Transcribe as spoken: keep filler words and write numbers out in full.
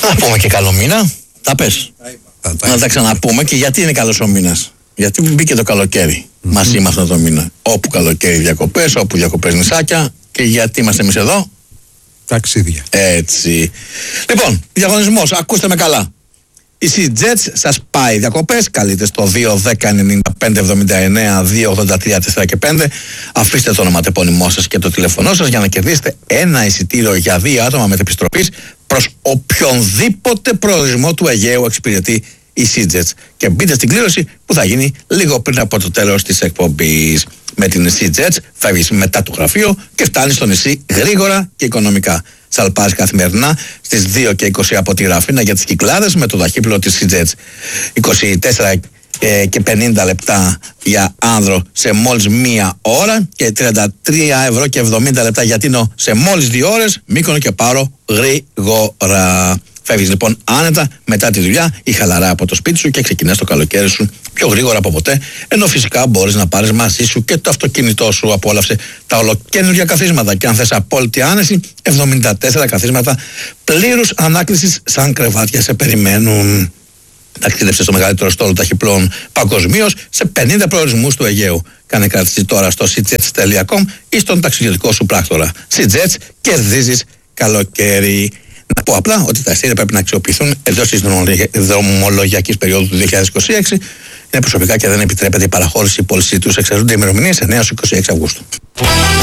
Να πούμε και καλό μήνα. Τα πες. Τα τα να τα ξαναπούμε και γιατί είναι καλός ο μήνας. Γιατί μπήκε το καλοκαίρι mm-hmm. μαζί με αυτό το μήνα. Όπου καλοκαίρι διακοπές, όπου διακοπές νησάκια. Και γιατί είμαστε εμείς εδώ. Ταξίδια. Έτσι. Λοιπόν, διαγωνισμός, ακούστε με καλά. Η SeaJet σας πάει διακοπές. Καλείτε στο δύο δέκα ενενήντα πέντε εβδομήντα εννέα δύο ογδόντα τρία τέσσερα και πέντε. Αφήστε το ονοματεπώνυμό σας και το τηλεφωνό σας για να κερδίσετε ένα εισιτήριο για δύο άτομα μετεπιστροφής προς οποιονδήποτε προορισμό του Αιγαίου εξυπηρετεί η SeaJet. Και μπείτε στην κλήρωση που θα γίνει λίγο πριν από το τέλος της εκπομπής. Με την SeaJet φεύγεις μετά το γραφείο και φτάνεις στο νησί γρήγορα και οικονομικά. Σαλπάζει καθημερινά στις δύο και είκοσι από τη Ραφίνα για τις Κυκλάδες με το ταχύπλο της SeaJet. είκοσι τέσσερα και πενήντα λεπτά για άνδρο σε μόλις μία ώρα και τριάντα τρία ευρώ και εβδομήντα λεπτά για Τίνο σε μόλις δύο ώρες. Μύκονο και Πάρο γρήγορα. Φεύγεις λοιπόν άνετα μετά τη δουλειά ή χαλαρά από το σπίτι σου και ξεκινάς το καλοκαίρι σου πιο γρήγορα από ποτέ. Ενώ φυσικά μπορείς να πάρεις μαζί σου και το αυτοκίνητό σου. Απόλαυσε τα ολοκαίνουργια καθίσματα. Και αν θες απόλυτη άνεση, εβδομήντα τέσσερα καθίσματα πλήρους ανάκλησης σαν κρεβάτια σε περιμένουν. Ταξίδεψε στο μεγαλύτερο στόλο ταχυπλών παγκοσμίως σε πενήντα προορισμούς του Αιγαίου. Κάνε κράτηση τώρα στο seajets τελεία com ή στον ταξιδιωτικό σου πράκτορα. SeaJet, κερδίζεις καλοκαίρι. Να πω απλά ότι τα εισιτήρια πρέπει να αξιοποιηθούν εντός της δρομολογιακής περίοδου του δύο χιλιάδες είκοσι έξι. Είναι προσωπικά και δεν επιτρέπεται η παραχώρηση πώληση τους. Εξαιρούνται οι ημερομηνίες εννέα έως είκοσι έξι Αυγούστου.